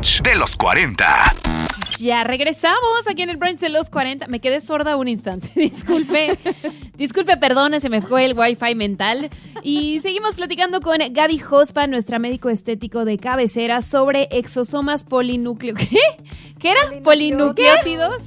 brunch de los 40. Ya regresamos aquí en el brunch de los 40. Me quedé sorda un instante. Disculpe, perdone, se me fue el wifi mental. Y seguimos platicando con Gaby Jospa, nuestra médico estético de cabecera, sobre exosomas polinucleótidos. ¿Qué era? Polinucleótidos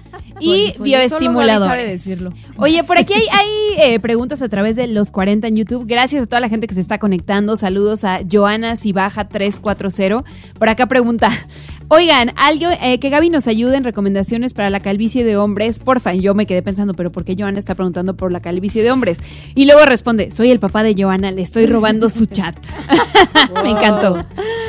y bioestimuladores. Oye, por aquí hay preguntas a través de los 40 en YouTube. Gracias a toda la gente que se está conectando. Saludos a Joana Cibaja 340. Por acá pregunta: oigan, algo que Gaby nos ayude en recomendaciones para la calvicie de hombres, porfa. Y yo me quedé pensando, ¿pero por qué Joana está preguntando por la calvicie de hombres? Y luego responde: soy el papá de Joana, le estoy robando su chat. Wow. Me encantó.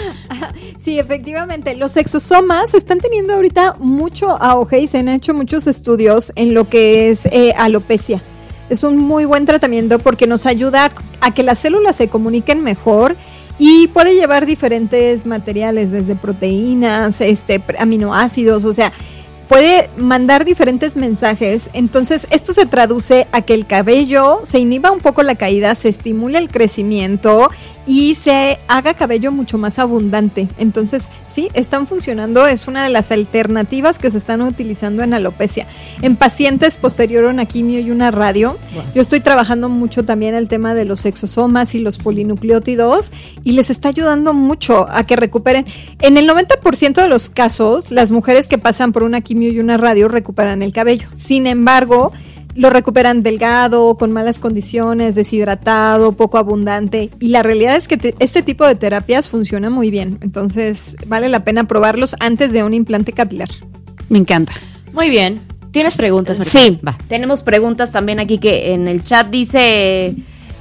Sí, efectivamente, los exosomas están teniendo ahorita mucho auge y se han hecho muchos estudios en lo que es alopecia. Es un muy buen tratamiento porque nos ayuda a que las células se comuniquen mejor y puede llevar diferentes materiales, desde proteínas, aminoácidos, o sea, puede mandar diferentes mensajes. Entonces esto se traduce a que el cabello se inhiba un poco la caída, se estimule el crecimiento y se haga cabello mucho más abundante. Entonces sí, están funcionando, es una de las alternativas que se están utilizando en alopecia. En pacientes posterior a una quimio y una radio, yo estoy trabajando mucho también el tema de los exosomas y los polinucleótidos y les está ayudando mucho a que recuperen. En el 90% de los casos, las mujeres que pasan por una quimio y una radio recuperan el cabello. Sin embargo, lo recuperan delgado, con malas condiciones, deshidratado, poco abundante. Y la realidad es que este tipo de terapias funciona muy bien. Entonces, vale la pena probarlos antes de un implante capilar. Me encanta. Muy bien. ¿Tienes preguntas, María? Sí, va. Tenemos preguntas también aquí que en el chat dice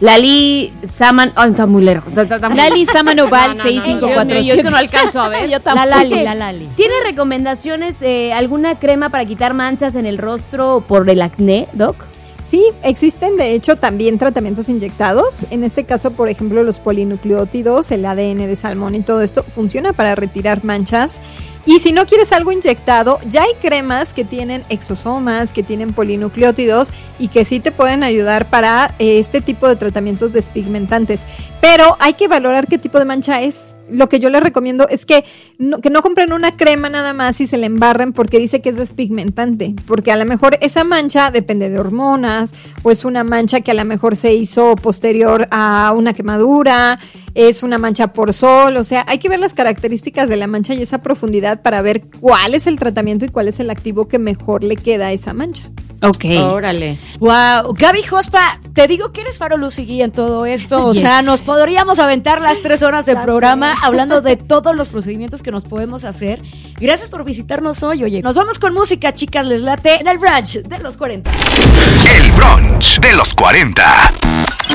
Lali Saman... Oh, está muy lejos. Lali Samanoval 6547. Yo que no alcanzo a ver. Yo tampoco. La Lali. ¿Tiene recomendaciones, alguna crema para quitar manchas en el rostro por el acné, Doc? Sí, existen de hecho también tratamientos inyectados. En este caso, por ejemplo, los polinucleótidos, el ADN de salmón y todo esto funciona para retirar manchas. Y si no quieres algo inyectado, ya hay cremas que tienen exosomas, que tienen polinucleótidos y que sí te pueden ayudar para este tipo de tratamientos despigmentantes. Pero hay que valorar qué tipo de mancha es. Lo que yo les recomiendo es que no compren una crema nada más y se la embarren porque dice que es despigmentante. Porque a lo mejor esa mancha depende de hormonas o es una mancha que a lo mejor se hizo posterior a una quemadura, es una mancha por sol. O sea, hay que ver las características de la mancha y esa profundidad para ver cuál es el tratamiento y cuál es el activo que mejor le queda a esa mancha. Ok. Órale. Wow. Gaby Jospa, te digo que eres faro, luz y guía en todo esto. O sea, nos podríamos aventar las 3 horas de programa hablando de todos los procedimientos que nos podemos hacer. Gracias por visitarnos hoy. Oye, nos vamos con música, chicas. Les late en el brunch de los 40. El brunch de los 40.